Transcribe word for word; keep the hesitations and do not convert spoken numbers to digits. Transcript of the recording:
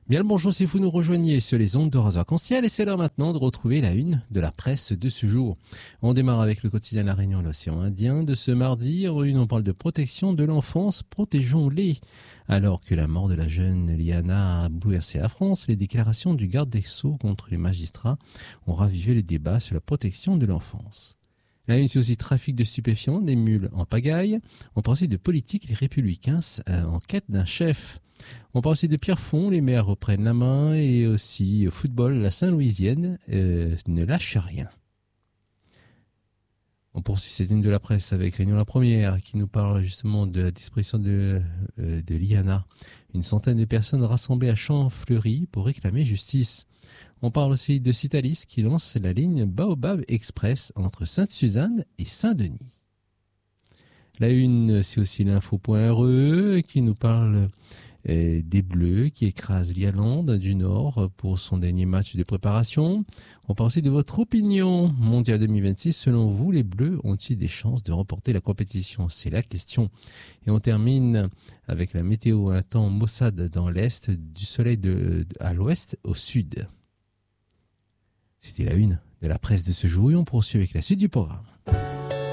Bien le bonjour si vous nous rejoignez sur les ondes de Radio Arc-en-Ciel et c'est l'heure maintenant de retrouver la une de la presse de ce jour. On démarre avec le quotidien La Réunion et l'Océan Indien de ce mardi. En une, on parle de protection de l'enfance, protégeons-les. Alors que la mort de la jeune Liana a bouleversé la France, les déclarations du garde des Sceaux contre les magistrats ont ravivé le débat sur la protection de l'enfance. La une, c'est aussi trafic de stupéfiants, des mules en pagaille. On parle aussi de politique, les républicains euh, en quête d'un chef. On parle aussi de Pierrefonds, les maires reprennent la main et aussi au football, la Saint-Louisienne euh, ne lâche rien. On poursuit cette une de la presse avec Réunion la Première qui nous parle justement de la disparition de, euh, de Liana. Une centaine de personnes rassemblées à Champfleury pour réclamer justice. On parle aussi de Citalis qui lance la ligne Baobab Express entre Sainte-Suzanne et Saint-Denis. La une, c'est aussi l'info.re qui nous parle euh, des Bleus qui écrasent l'Irlande du Nord pour son dernier match de préparation. On parle aussi de votre opinion mondiale deux mille vingt-six. Selon vous, les Bleus ont-ils des chances de remporter la compétition? C'est la question. Et on termine avec la météo, un temps maussade dans l'est, du soleil de, de, à l'ouest au sud. C'était la une de la presse de ce jour et on poursuit avec la suite du programme.